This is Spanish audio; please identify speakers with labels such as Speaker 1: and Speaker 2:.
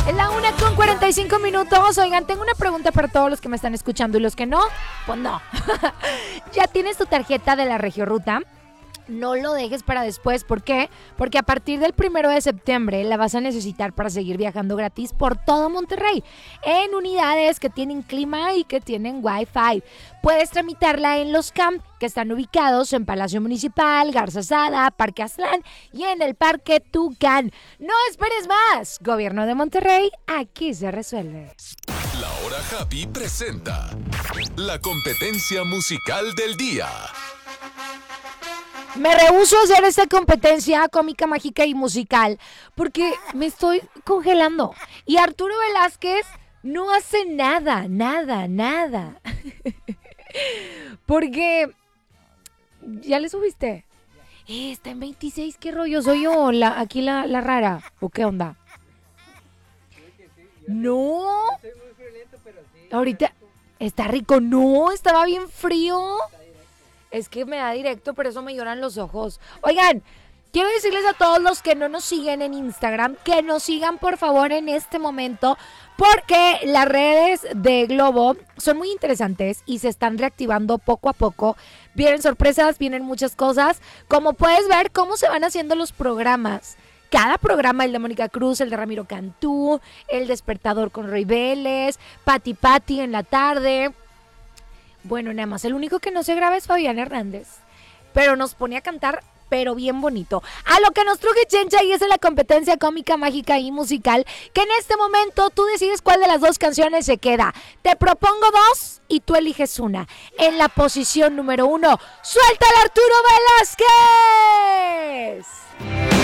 Speaker 1: Es la 1:45. Oigan, tengo una pregunta para todos los que me están escuchando y los que no, pues no. ¿Ya tienes tu tarjeta de la Regioruta? No lo dejes para después. ¿Por qué? Porque a partir del 1 de septiembre la vas a necesitar para seguir viajando gratis por todo Monterrey en unidades que tienen clima y que tienen Wi-Fi. Puedes tramitarla en los camp que están ubicados en Palacio Municipal, Garzazada, Parque Aztlán y en el Parque Tucán. No esperes más. Gobierno de Monterrey, aquí se resuelve.
Speaker 2: La Hora Happy presenta la competencia musical del día.
Speaker 1: Me rehúso a hacer esta competencia cómica, mágica y musical porque me estoy congelando. Y Arturo Velázquez no hace nada. Porque, ¿ya le subiste? Está en 26, ¿qué rollo? ¿Soy yo aquí la rara? ¿O qué onda? No. Ahorita, ¿está rico? No, estaba bien frío. Es que me da directo, por eso me lloran los ojos. Oigan, quiero decirles a todos los que no nos siguen en Instagram que nos sigan por favor en este momento, porque las redes de Globo son muy interesantes y se están reactivando poco a poco. Vienen sorpresas, vienen muchas cosas. Como puedes ver cómo se van haciendo los programas. Cada programa, el de Mónica Cruz, el de Ramiro Cantú, el Despertador con Roy Vélez, Pati en la tarde. Bueno, nada más, el único que no se graba es Fabián Hernández, pero nos pone a cantar, pero bien bonito. A lo que nos truje Chencha y es en la competencia cómica, mágica y musical, que en este momento tú decides cuál de las dos canciones se queda. Te propongo dos y tú eliges una. En la posición número 1, ¡suelta a Arturo Velázquez!